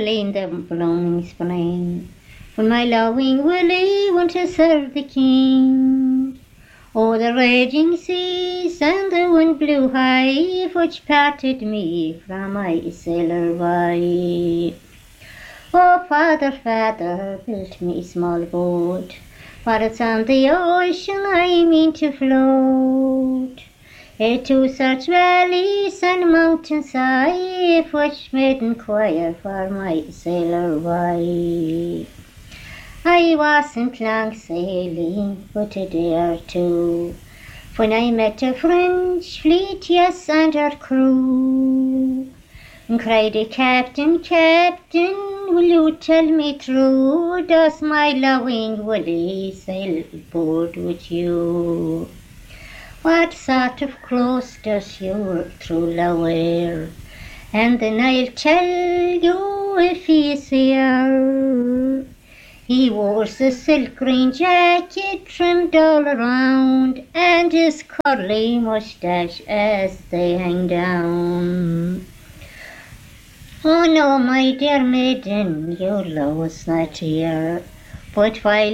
in the blooming spring, when my loving Willie went to serve the king. Oh, the raging seas and the wind blew high, which parted me from my sailor boy. Oh, father, father, build me a small boat, for it's on the ocean I mean to float. To such valleys and mountains high, which made inquire for my sailor boy. I wasn't long sailing, but a day or two, when I met a French fleet, yes, and her crew. And cried the captain, captain, will you tell me true, does my loving Willie sail aboard with you? What sort of clothes does your true love wear? And then I'll tell you if he's here. He wears a silk green jacket trimmed all around, and his curly moustache as they hang down. Oh no, my dear maiden, your love was not here, but while